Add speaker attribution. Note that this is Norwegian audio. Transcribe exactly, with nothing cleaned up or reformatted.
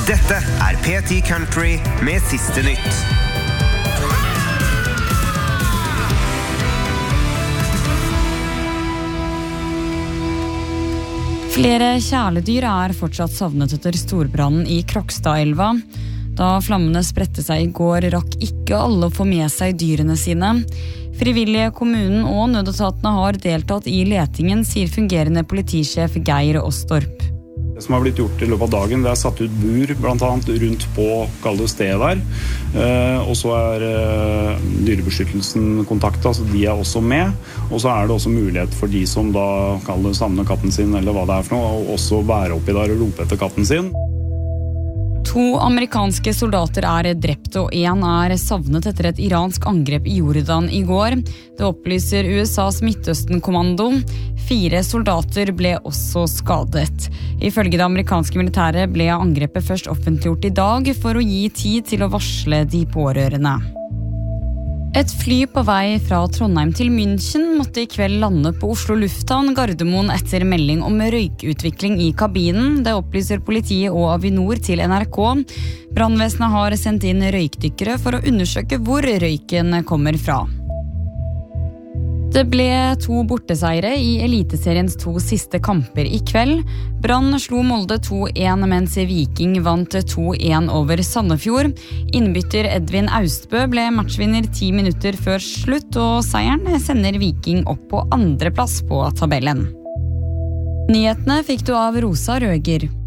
Speaker 1: Dette er P ti Country med siste nytt.
Speaker 2: Flere kjæledyr er fortsatt savnet etter storbrannen i Krokstadelva. Da flammene spredte seg i går, rakk ikke alle å få med seg dyrene sine. Frivillige kommunen og nødetatene har deltatt i letingen, sier fungerende politisjef Geir Ostorp.
Speaker 3: Det som har blitt gjort i løpet av dagen, det er satt ut bur blant annet rundt på kalde stedet der. Eh, og så er eh, dyrebeskyttelsen kontaktet, altså de er også med. Og så er det også mulighet for de som da kaller savner katten sin, eller hva det er for noe, å også være oppi der og rope etter katten sin.
Speaker 2: To amerikanske soldater er drept, og en er savnet etter et iransk angrep i Jordan i går. Det opplyser U S A's Midtøsten-kommando. Fire soldater ble også skadet. Ifølge det amerikanske militæret ble angrepet først offentliggjort i dag for å gi tid til å varsle de pårørende. Et fly på vei fra Trondheim til München måtte i kveld lande på Oslo Lufthavn Gardermoen etter melding om røykutvikling i kabinen. Det opplyser politiet og Avinor til N R K. Brannvesenet har sendt inn røykdykkere for å undersøke hvor røyken kommer fra. Det ble to borteseiere i Eliteseriens to siste kamper i kveld. Brann slo Molde to en, mens Viking vant to en over Sandefjord. Innbytter Edvin Austbø ble matchvinner ti minutter før slutt, og seieren sender Viking opp på andre plass på tabellen. Nyhetene fikk du av Rosa Røger.